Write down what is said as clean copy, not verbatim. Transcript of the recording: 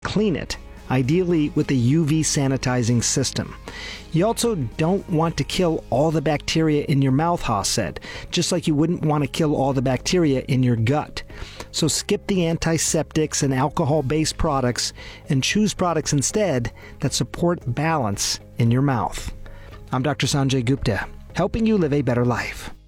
clean it, ideally with a UV sanitizing system. You also don't want to kill all the bacteria in your mouth, Haas said, just like you wouldn't want to kill all the bacteria in your gut. So skip the antiseptics and alcohol-based products and choose products instead that support balance in your mouth. I'm Dr. Sanjay Gupta, helping you live a better life.